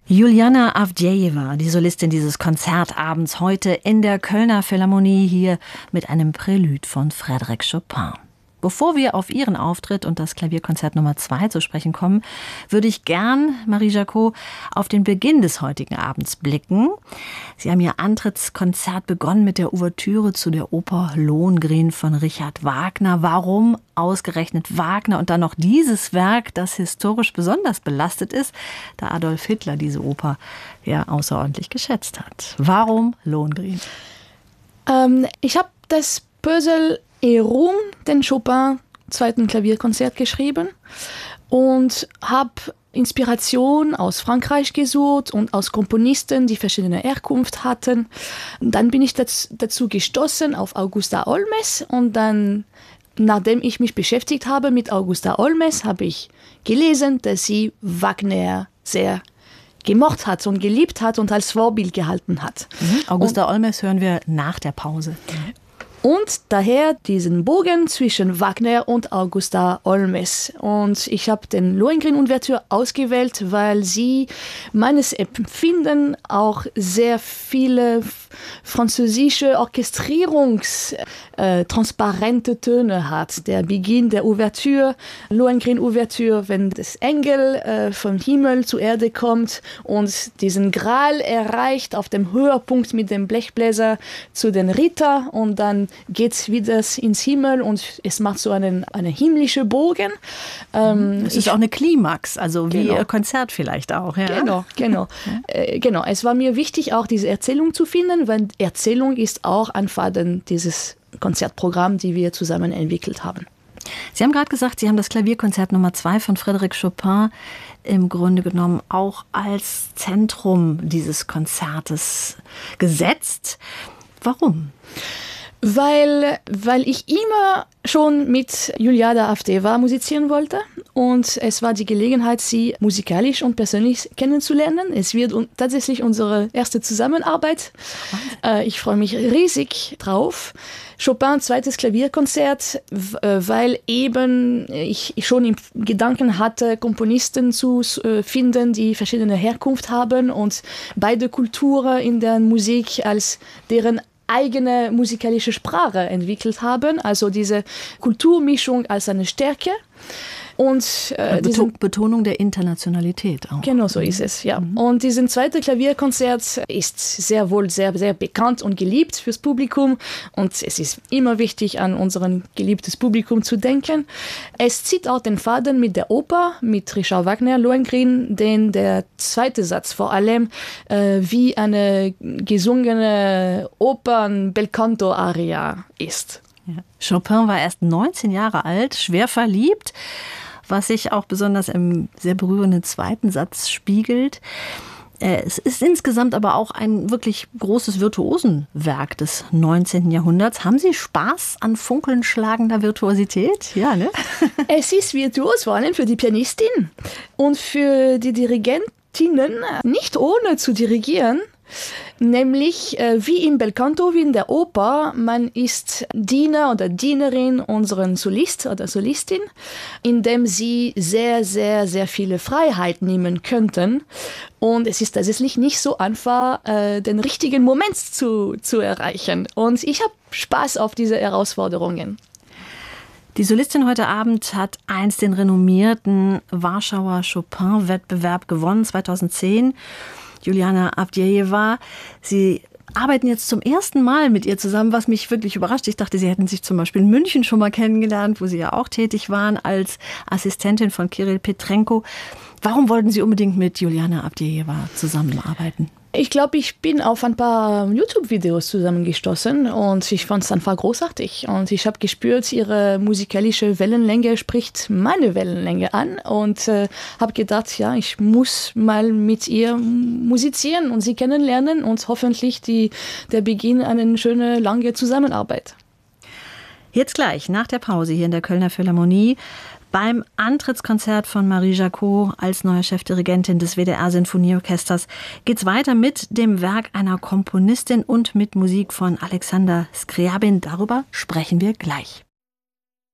Juliana Avdejewa, die Solistin dieses Konzertabends, heute in der Kölner Philharmonie hier mit einem Prälude von Frédéric Chopin. Bevor wir auf Ihren Auftritt und das Klavierkonzert Nummer 2 zu sprechen kommen, würde ich gern, Marie Jacot, auf den Beginn des heutigen Abends blicken. Sie haben Ihr Antrittskonzert begonnen mit der Ouvertüre zu der Oper Lohengrin von Richard Wagner. Warum ausgerechnet Wagner und dann noch dieses Werk, das historisch besonders belastet ist, da Adolf Hitler diese Oper ja außerordentlich geschätzt hat? Warum Lohengrin? Ich habe das Puzzle Erum, den Chopin zweiten Klavierkonzert geschrieben und habe Inspiration aus Frankreich gesucht und aus Komponisten, die verschiedene Herkunft hatten. Dann bin ich dazu gestoßen auf Augusta Olmes und dann, nachdem ich mich beschäftigt habe mit Augusta Olmes, habe ich gelesen, dass sie Wagner sehr gemocht hat und geliebt hat und als Vorbild gehalten hat. Augusta Olmes hören wir nach der Pause. Und daher diesen Bogen zwischen Wagner und Augusta Olmes. Und ich habe den Lohengrin-Ouvertüre ausgewählt, weil sie meines Empfindens auch sehr viele französische transparente Töne hat. Der Beginn der Ouvertüre, Lohengrin-Ouvertüre, wenn das Engel vom Himmel zur Erde kommt und diesen Gral erreicht auf dem Höhepunkt mit dem Blechbläser zu den Ritter und dann geht's wieder ins Himmel und es macht so einen himmlischen Bogen. Es ist auch eine Klimax, also wie genau. Ihr Konzert vielleicht auch. Ja? Genau. Genau. Es war mir wichtig, auch diese Erzählung zu finden, weil Erzählung ist auch ein Faden dieses Konzertprogramm, die wir zusammen entwickelt haben. Sie haben gerade gesagt, Sie haben das Klavierkonzert Nummer 2 von Frédéric Chopin im Grunde genommen auch als Zentrum dieses Konzertes gesetzt. Warum? Weil ich immer schon mit Juliana Avdejewa musizieren wollte und es war die Gelegenheit, sie musikalisch und persönlich kennenzulernen. Es wird tatsächlich unsere erste Zusammenarbeit. Ich freue mich riesig drauf. Chopin zweites Klavierkonzert, weil eben ich schon im Gedanken hatte, Komponisten zu finden, die verschiedene Herkunft haben und beide Kulturen in der Musik als deren eigene musikalische Sprache entwickelt haben, also diese Kulturmischung als eine Stärke. Und Betonung der Internationalität auch. Genau so ist es, ja. Und diesen zweiten Klavierkonzert ist sehr wohl sehr, sehr bekannt und geliebt fürs Publikum. Und es ist immer wichtig, an unseren geliebtes Publikum zu denken. Es zieht auch den Faden mit der Oper, mit Richard Wagner, Lohengrin, denn der zweite Satz vor allem wie eine gesungene Opern-Belcanto-Aria ist. Ja. Chopin war erst 19 Jahre alt, schwer verliebt, was sich auch besonders im sehr berührenden zweiten Satz spiegelt. Es ist insgesamt aber auch ein wirklich großes Virtuosenwerk des 19. Jahrhunderts. Haben Sie Spaß an funkeln schlagender Virtuosität? Ja, ne? Es ist virtuos, vor allem für die Pianistin und für die Dirigentinnen, nicht ohne zu dirigieren. Nämlich wie im Belcanto, wie in der Oper, man ist Diener oder Dienerin unseren Solist oder Solistin, indem sie sehr, sehr, sehr viele Freiheit nehmen könnten. Und es ist tatsächlich nicht so einfach, den richtigen Moment zu erreichen. Und ich habe Spaß auf diese Herausforderungen. Die Solistin heute Abend hat einst den renommierten Warschauer Chopin-Wettbewerb gewonnen, 2010. Juliana Avdejewa, Sie arbeiten jetzt zum ersten Mal mit ihr zusammen, was mich wirklich überrascht. Ich dachte, Sie hätten sich zum Beispiel in München schon mal kennengelernt, wo Sie ja auch tätig waren als Assistentin von Kirill Petrenko. Warum wollten Sie unbedingt mit Juliana Avdejewa zusammenarbeiten? Ich glaube, ich bin auf ein paar YouTube-Videos zusammengestoßen und ich fand es einfach großartig. Und ich habe gespürt, ihre musikalische Wellenlänge spricht meine Wellenlänge an und habe gedacht, ja, ich muss mal mit ihr musizieren und sie kennenlernen und hoffentlich der Beginn einer schönen, langen Zusammenarbeit. Jetzt gleich, nach der Pause hier in der Kölner Philharmonie, beim Antrittskonzert von Marie Jacot als neue Chefdirigentin des WDR-Sinfonieorchesters geht's weiter mit dem Werk einer Komponistin und mit Musik von Alexander Scriabin. Darüber sprechen wir gleich.